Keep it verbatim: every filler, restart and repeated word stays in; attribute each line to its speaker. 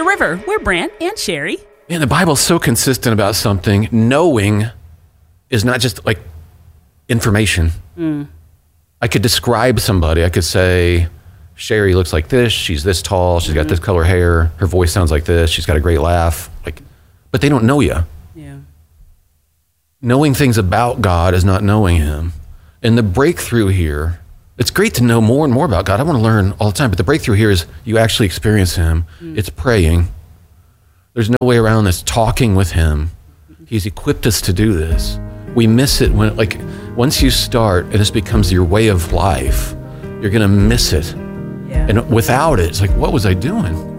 Speaker 1: River. We're Brant and Sherry.
Speaker 2: Man, the Bible's so consistent about something. Knowing is not just like information. Mm. I could describe somebody. I could say, Sherry looks like this. She's this tall. She's mm-hmm. got this color hair. Her voice sounds like this. She's got a great laugh. Like, but they don't know you.
Speaker 1: Yeah.
Speaker 2: Knowing things about God is not knowing him. And the breakthrough here, it's great to know more and more about God. I want to learn all the time. But the breakthrough here is you actually experience him. Mm. It's praying. There's no way around this. Talking with him. He's equipped us to do this. We miss it when, like, once you start and this becomes your way of life, you're going to miss it.
Speaker 1: Yeah.
Speaker 2: And without it, it's like, what was I doing?